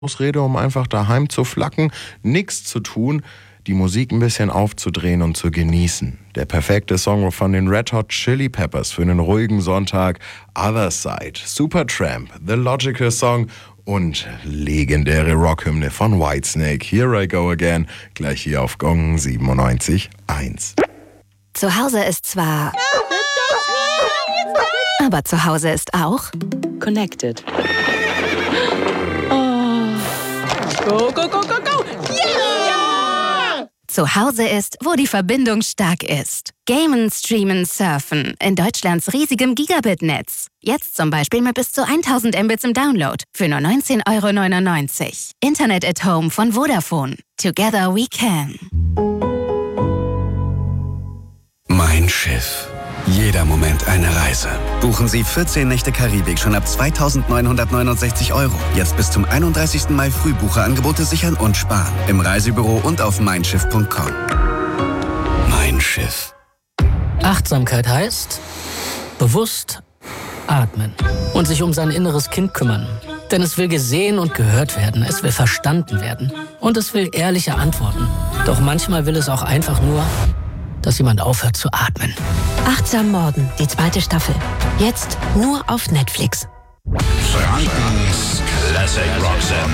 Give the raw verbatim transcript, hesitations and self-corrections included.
Ausrede, um einfach daheim zu flacken, nichts zu tun, die Musik ein bisschen aufzudrehen und zu genießen. Der perfekte Song von den Red Hot Chili Peppers für einen ruhigen Sonntag, Other Side, Supertramp, The Logical Song und legendäre Rockhymne von Whitesnake, Here I Go Again, gleich hier auf Gong siebenundneunzig Komma eins. Zu Hause ist zwar... Aber zu Hause ist auch... Connected. Go, go, go, go, go! Yeah! Zu Hause ist, wo die Verbindung stark ist. Gamen, streamen, surfen. In Deutschlands riesigem Gigabit-Netz. Jetzt zum Beispiel mit bis zu tausend Mbits im Download. Für nur neunzehn Euro neunundneunzig. Internet at Home von Vodafone. Together we can. Mein Schiff. Jeder Moment eine Reise. Buchen Sie vierzehn Nächte Karibik schon ab zweitausendneunhundertneunundsechzig Euro. Jetzt bis zum einunddreißigsten Mai Frühbucherangebote sichern und sparen. Im Reisebüro und auf mein schiff punkt com. Mein Schiff. Achtsamkeit heißt bewusst atmen und sich um sein inneres Kind kümmern. Denn es will gesehen und gehört werden, es will verstanden werden und es will ehrliche Antworten. Doch manchmal will es auch einfach nur, dass jemand aufhört zu atmen. Achtsam Morden, die zweite Staffel. Jetzt nur auf Netflix. Frankens Classic Rock Sender.